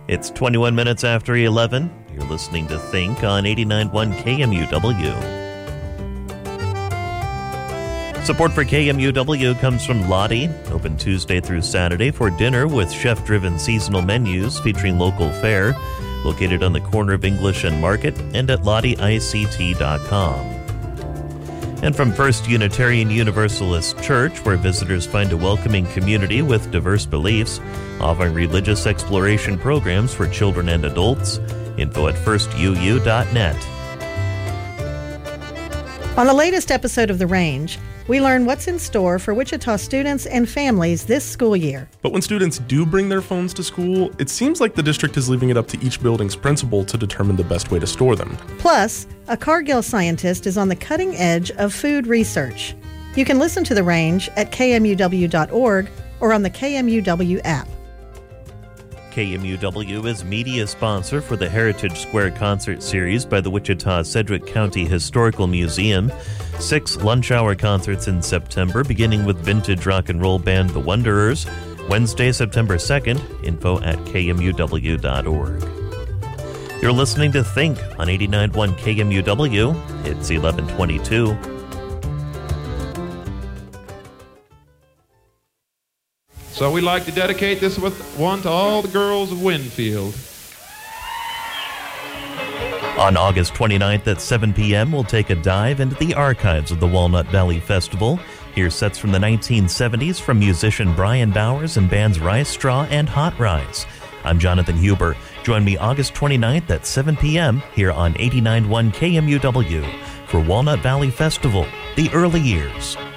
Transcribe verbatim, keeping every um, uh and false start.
It's twenty-one minutes after eleven. You're listening to Think on eighty-nine point one K M U W. Support for K M U W comes from Lottie, open Tuesday through Saturday for dinner with chef-driven seasonal menus featuring local fare, located on the corner of English and Market and at lottie I C T dot com. And from First Unitarian Universalist Church, where visitors find a welcoming community with diverse beliefs, offering religious exploration programs for children and adults. Info at first u u dot net. On the latest episode of The Range, we learn what's in store for Wichita students and families this school year. But when students do bring their phones to school, it seems like the district is leaving it up to each building's principal to determine the best way to store them. Plus, a Cargill scientist is on the cutting edge of food research. You can listen to The Range at K M U W dot org or on the K M U W app. K M U W is media sponsor for the Heritage Square Concert Series by the Wichita-Sedgwick County Historical Museum. Six lunch hour concerts in September, beginning with vintage rock and roll band The Wanderers. Wednesday, September second. Info at K M U W dot org. You're listening to Think on eighty-nine point one K M U W. It's eleven twenty-two. So we'd like to dedicate this with one to all the girls of Winfield. On August twenty-ninth at seven p.m., we'll take a dive into the archives of the Walnut Valley Festival. Here's sets from the nineteen seventies from musician Brian Bowers and bands Rice Straw and Hot Rice. I'm Jonathan Huber. Join me August twenty-ninth at seven p.m. here on eighty-nine point one K M U W for Walnut Valley Festival, the early years.